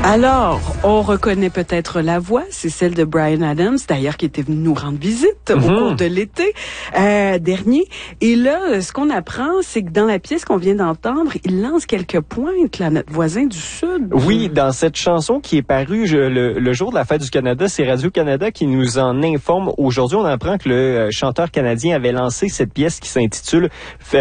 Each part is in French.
Alors, on reconnaît peut-être la voix, c'est celle de Bryan Adams, d'ailleurs, qui était venu nous rendre visite au cours de l'été dernier. Et là, ce qu'on apprend, c'est que dans la pièce qu'on vient d'entendre, il lance quelques pointes, là, notre voisin du Sud. Oui, dans cette chanson qui est parue le jour de la Fête du Canada, c'est Radio-Canada qui nous en informe. Aujourd'hui, on apprend que le chanteur canadien avait lancé cette pièce qui s'intitule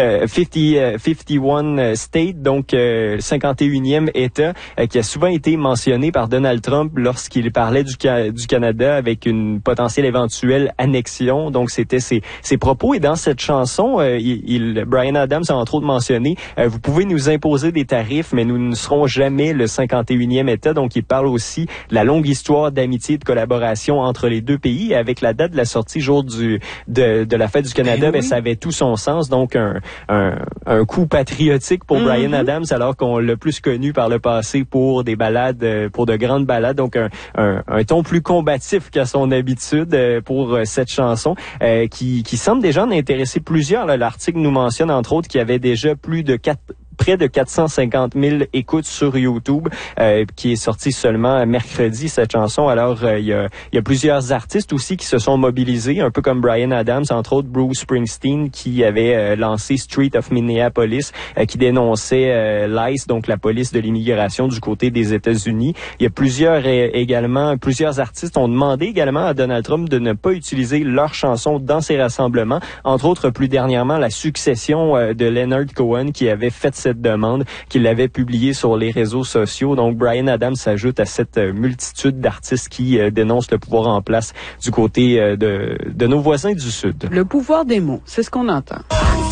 51 State, donc 51e État, qui a souvent été mentionné par Donald Trump lorsqu'il parlait du Canada avec une potentielle éventuelle annexion. Donc, c'était ses propos. Et dans cette chanson, Bryan Adams a entre autres mentionné vous pouvez nous imposer des tarifs, mais nous ne serons jamais le 51e État. Donc, il parle aussi de la longue histoire d'amitié et de collaboration entre les deux pays. Et avec la date de la sortie jour de la Fête du Canada, ça avait tout son sens. Donc, un coup patriotique pour Bryan Adams, alors qu'on l'a plus connu par le passé pour des ballades, pour de grandes ballades. Donc, un ton plus combatif qu'à son habitude pour cette chanson, qui semble déjà en intéresser plusieurs. Là. L'article nous mentionne, entre autres, qu'il y avait déjà près de 450 000 écoutes sur YouTube, qui est sorti seulement mercredi, cette chanson. Alors, il y a plusieurs artistes aussi qui se sont mobilisés, un peu comme Bryan Adams, entre autres Bruce Springsteen, qui avait lancé Street of Minneapolis, qui dénonçait l'ICE, donc la police de l'immigration du côté des États-Unis. Il y a plusieurs artistes ont demandé également à Donald Trump de ne pas utiliser leurs chansons dans ses rassemblements. Entre autres, plus dernièrement, la succession de Leonard Cohen, qui avait fait cette demande, qu'il avait publiée sur les réseaux sociaux. Donc, Bryan Adams s'ajoute à cette multitude d'artistes qui dénoncent le pouvoir en place du côté de nos voisins du Sud. Le pouvoir des mots, c'est ce qu'on entend.